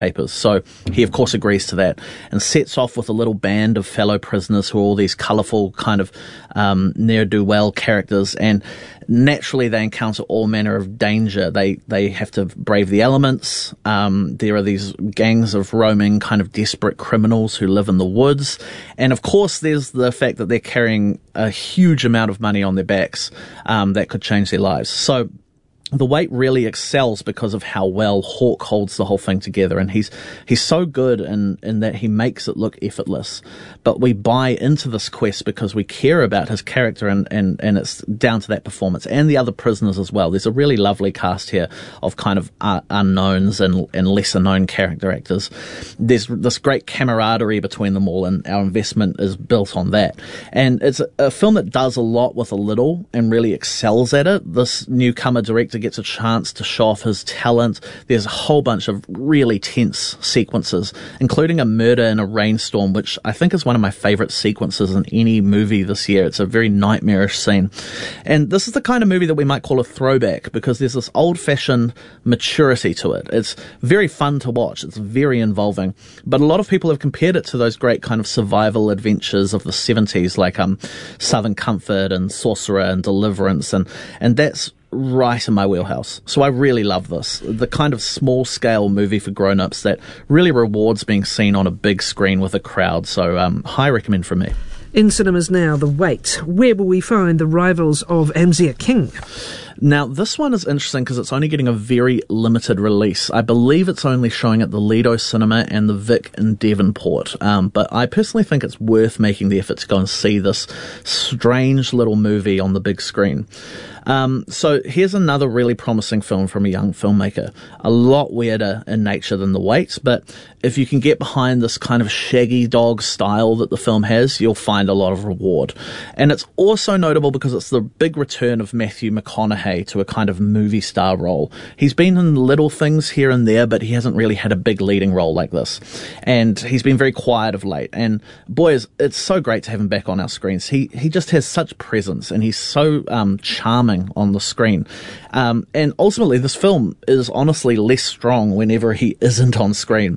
papers. So he, of course, agrees to that and sets off with a little band of fellow prisoners who are all these colourful kind of ne'er-do-well characters, and naturally they encounter all manner of danger. They have to brave the elements. There are these gangs of roaming kind of desperate criminals who live in the woods, and of course there's the fact that they're carrying a huge amount of money on their backs that could change their lives. So The Wait really excels because of how well Hawke holds the whole thing together, and he's so good in that he makes it look effortless. But we buy into this quest because we care about his character, and it's down to that performance and the other prisoners as well. There's a really lovely cast here of kind of unknowns and lesser known character actors. There's this great camaraderie between them all, and our investment is built on that. And it's a film that does a lot with a little and really excels at it. This newcomer director gets a chance to show off his talent. There's a whole bunch of really tense sequences, including a murder in a rainstorm, which I think is one of my favorite sequences in any movie this year. It's a very nightmarish scene. And this is the kind of movie that we might call a throwback, because there's this old-fashioned maturity to it. It's very fun to watch. It's very involving. But a lot of people have compared it to those great kind of survival adventures of the 70s, like Southern Comfort and Sorcerer and Deliverance, and that's right in my wheelhouse. So I really love this. The kind of small-scale movie for grown-ups that really rewards being seen on a big screen with a crowd. So high recommend from me. In cinemas now, The Wait. Where will we find The Rivals of Amzia King? Now, this one is interesting because it's only getting a very limited release. I believe it's only showing at the Lido Cinema and the Vic in Devonport. But I personally think it's worth making the effort to go and see this strange little movie on the big screen. So here's another really promising film from a young filmmaker. A lot weirder in nature than The Wait, but if you can get behind this kind of shaggy dog style that the film has, you'll find a lot of reward. And it's also notable because it's the big return of Matthew McConaughey to a kind of movie star role. He's been in little things here and there, but he hasn't really had a big leading role like this. And he's been very quiet of late. And boys, it's so great to have him back on our screens. He just has such presence, and he's so charming on the screen. And ultimately, this film is honestly less strong whenever he isn't on screen.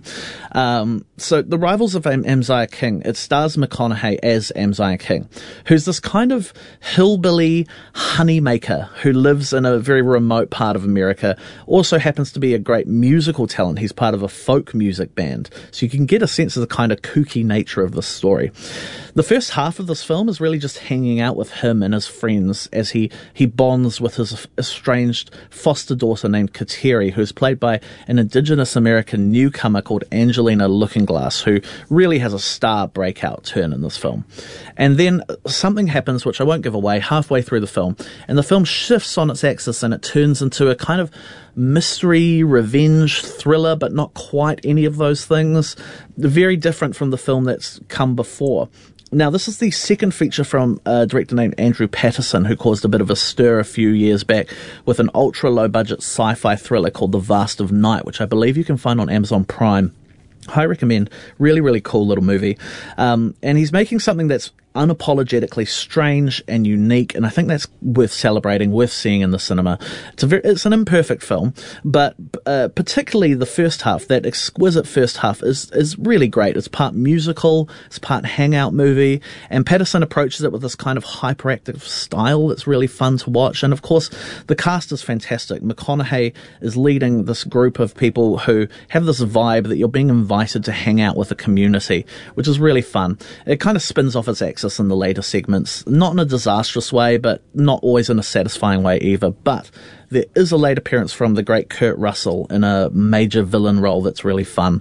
So The Rivals of Amzia King, it stars McConaughey as Amzia King, who's this kind of hillbilly honeymaker who lives in a very remote part of America, also happens to be a great musical talent. He's part of a folk music band. So you can get a sense of the kind of kooky nature of this story. The first half of this film is really just hanging out with him and his friends as he bonds with his estranged foster daughter named Kateri, who's played by an Indigenous American newcomer called Angelina Lookinglass, who really has a star breakout turn in this film. And then something happens, which I won't give away, halfway through the film, and the film shifts on its axis and it turns into a kind of mystery, revenge, thriller, but not quite any of those things. Very different from the film that's come before. Now, this is the second feature from a director named Andrew Patterson, who caused a bit of a stir a few years back with an ultra-low-budget sci-fi thriller called The Vast of Night, which I believe you can find on Amazon Prime. I recommend. Really, really cool little movie. And he's making something that's unapologetically strange and unique, and I think that's worth celebrating, worth seeing in the cinema. It's an imperfect film, but particularly the first half, that exquisite first half is really great. It's part musical, it's part hangout movie, and Patterson approaches it with this kind of hyperactive style that's really fun to watch. And of course, the cast is fantastic. McConaughey is leading this group of people who have this vibe that you're being invited to hang out with a community, which is really fun. It kind of spins off its axis in the later segments, not in a disastrous way, but not always in a satisfying way either. But there is a late appearance from the great Kurt Russell in a major villain role that's really fun.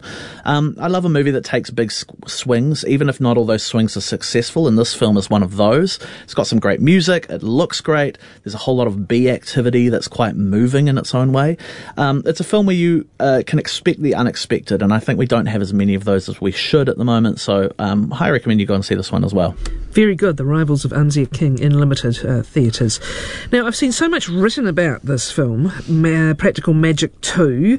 I love a movie that takes big swings, even if not all those swings are successful, and this film is one of those. It's got some great music, it looks great, there's a whole lot of B activity that's quite moving in its own way. It's a film where you can expect the unexpected, and I think we don't have as many of those as we should at the moment, so I recommend you go and see this one as well. Very good. The Rivals of Amzia King in limited theatres. Now, I've seen so much written about this film, Practical Magic 2.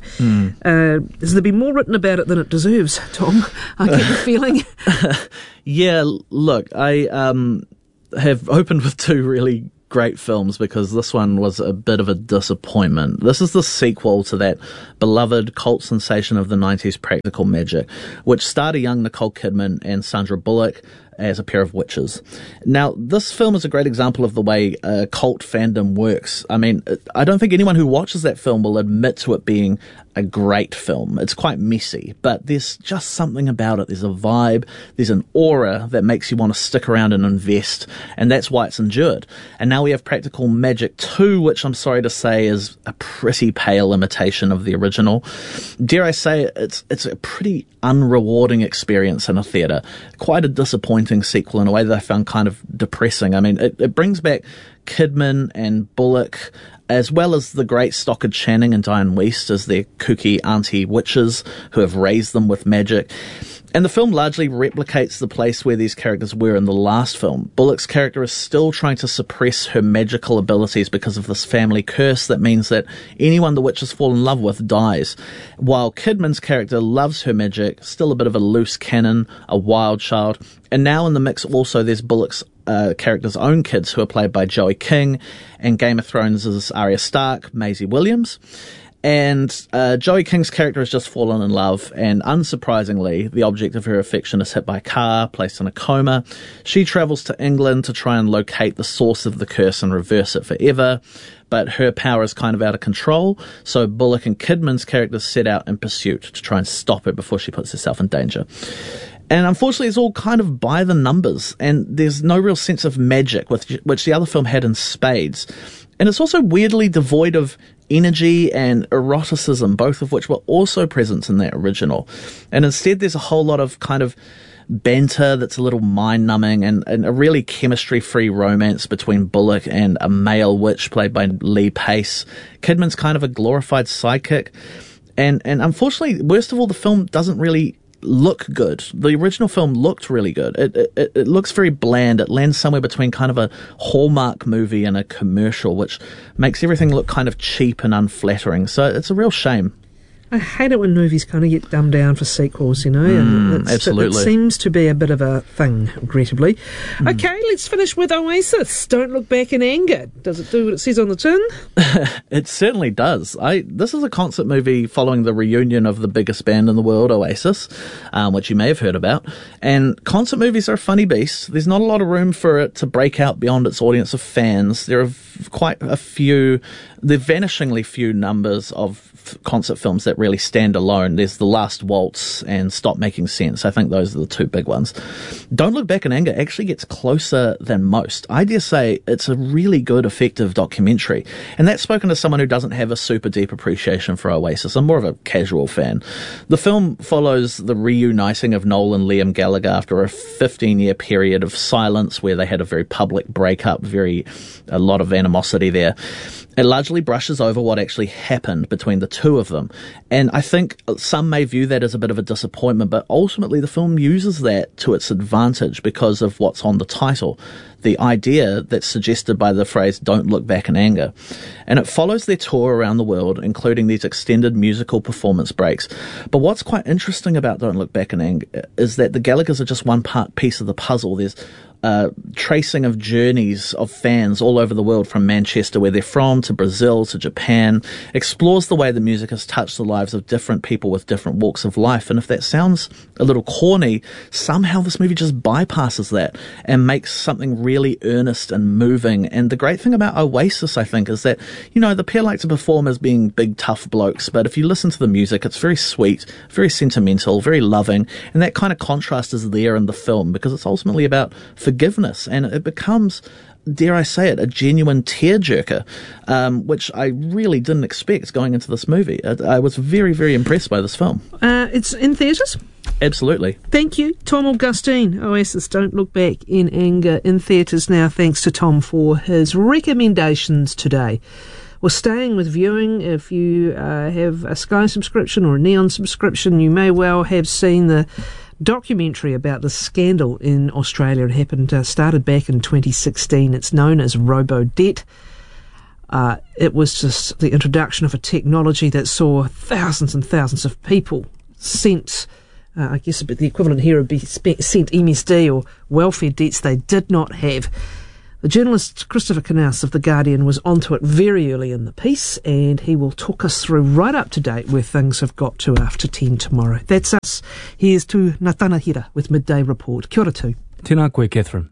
Has there been more written about it than it deserves, Tom? I get the feeling. Yeah, look, I have opened with two really great films because this one was a bit of a disappointment. This is the sequel to that beloved cult sensation of the 90s, Practical Magic, which starred a young Nicole Kidman and Sandra Bullock as a pair of witches. Now, this film is a great example of the way cult fandom works. I mean, I don't think anyone who watches that film will admit to it being a great film. It's quite messy, but there's just something about it. There's a vibe, there's an aura that makes you want to stick around and invest, and that's why it's endured. And now we have Practical Magic 2, which I'm sorry to say is a pretty pale imitation of the original. Dare I say, it's a pretty unrewarding experience in a theatre. Quite a disappointing sequel in a way that I found kind of depressing. I mean, it brings back Kidman and Bullock, as well as the great Stockard Channing and Diane Wiest as their kooky auntie witches who have raised them with magic. And the film largely replicates the place where these characters were in the last film. Bullock's character is still trying to suppress her magical abilities because of this family curse that means that anyone the witches fall in love with dies. While Kidman's character loves her magic, still a bit of a loose cannon, a wild child. And now in the mix also there's Bullock's character's own kids who are played by Joey King, and Game of Thrones' Arya Stark, Maisie Williams. And Joey King's character has just fallen in love, and unsurprisingly, the object of her affection is hit by a car, placed in a coma. She travels to England to try and locate the source of the curse and reverse it forever, but her power is kind of out of control, so Bullock and Kidman's characters set out in pursuit to try and stop it before she puts herself in danger. And unfortunately, it's all kind of by the numbers, and there's no real sense of magic, which the other film had in spades. And it's also weirdly devoid of energy and eroticism, both of which were also present in that original. And instead, there's a whole lot of kind of banter that's a little mind-numbing, and a really chemistry-free romance between Bullock and a male witch played by Lee Pace. Kidman's kind of a glorified sidekick. And unfortunately, worst of all, the film doesn't really look good. The original film looked really good. It looks very bland. It lands somewhere between kind of a Hallmark movie and a commercial, which makes everything look kind of cheap and unflattering. So it's a real shame. I hate it when movies kind of get dumbed down for sequels, you know. Absolutely. It seems to be a bit of a thing, regrettably. Okay, let's finish with Oasis. Don't Look Back in Anger. Does it do what it says on the tin? It certainly does. This is a concert movie following the reunion of the biggest band in the world, Oasis, which you may have heard about. And concert movies are a funny beast. There's not a lot of room for it to break out beyond its audience of fans. There are quite a few, the vanishingly few numbers of concert films that really stand alone. There's The Last Waltz and Stop Making Sense. I think those are the two big ones. Don't Look Back in Anger actually gets closer than most. I dare say it's a really good, effective documentary. And that's spoken to someone who doesn't have a super deep appreciation for Oasis. I'm more of a casual fan. The film follows the reuniting of Noel and Liam Gallagher after a 15-year period of silence where they had a very public breakup, a lot of animosity there. It largely brushes over what actually happened between the two of them. And I think some may view that as a bit of a disappointment, but ultimately the film uses that to its advantage because of what's on the title, the idea that's suggested by the phrase, don't look back in anger. And it follows their tour around the world, including these extended musical performance breaks. But what's quite interesting about Don't Look Back in Anger is that the Gallaghers are just one piece of the puzzle. There's tracing of journeys of fans all over the world, from Manchester, where they're from, to Brazil, to Japan, explores the way the music has touched the lives of different people with different walks of life. And if that sounds a little corny, somehow this movie just bypasses that and makes something really earnest and moving. And the great thing about Oasis, I think, is that, you know, the pair like to perform as being big, tough blokes, but if you listen to the music, it's very sweet, very sentimental, very loving, and that kind of contrast is there in the film because it's ultimately about forgiveness, and it becomes, dare I say it, a genuine tearjerker, which I really didn't expect going into this movie. I was very, very impressed by this film. It's in theatres? Absolutely. Thank you, Tom Augustine. Oasis, Don't Look Back in Anger, in theatres now. Thanks to Tom for his recommendations today. Well, staying with viewing, if you have a Sky subscription or a Neon subscription, you may well have seen the documentary about the scandal in Australia. It happened, started back in 2016. It's known as Robodebt. It was just the introduction of a technology that saw thousands and thousands of people sent, I guess the equivalent here would be sent MSD or welfare debts they did not have. The journalist Christopher Knaus of The Guardian was onto it very early in the piece, and he will talk us through right up to date where things have got to after 10 tomorrow. That's us. Here's to Natana Hira with Midday Report. Kia ora tū. Tēnā koe, Catherine.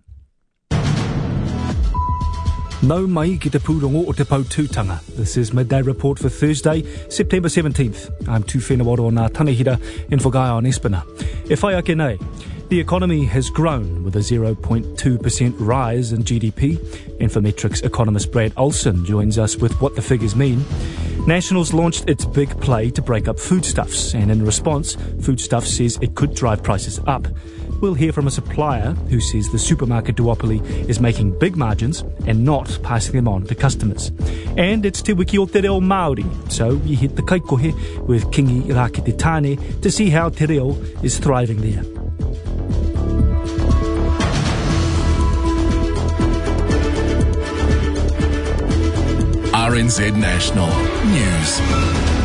Nau mai ki te pūrongo o te pautūtanga. This is Midday Report for Thursday, September 17th. I'm Tu Whenawaro o ngā Tanahira in Whakaia on Espana. E whai ake nei. The economy has grown with a 0.2% rise in GDP. Infometrics economist Brad Olson joins us with what the figures mean. Nationals launched its big play to break up foodstuffs, and in response, Foodstuffs says it could drive prices up. We'll hear from a supplier who says the supermarket duopoly is making big margins and not passing them on to customers. And it's Te Wiki o Te Reo Māori, so you hit the kaikohe with Kingi Rakete Tāne to see how Te Reo is thriving there. RNZ National News.